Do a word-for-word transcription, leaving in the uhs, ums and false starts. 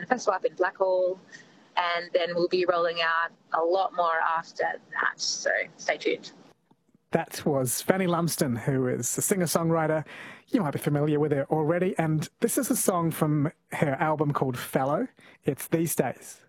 festival up in Blackhall, and then we'll be rolling out a lot more after that. So stay tuned. That was Fanny Lumsden, who is a singer-songwriter. You might be familiar with her already, and this is a song from her album called Fellow. It's These Days.